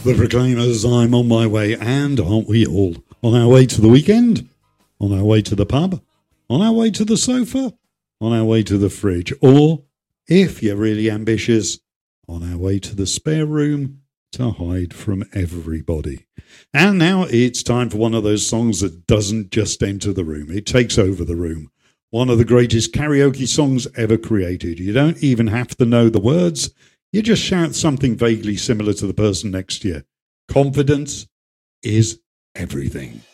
The Proclaimers, I'm on my way, and aren't we all? On our way to the weekend? On our way to the pub? On our way to the sofa? On our way to the fridge? Or, if you're really ambitious, on our way to the spare room to hide from everybody. And now it's time for one of those songs that doesn't just enter the room, it takes over the room. One of the greatest karaoke songs ever created. You don't even have to know the words. You just shout something vaguely similar to the person next to you. Confidence is everything.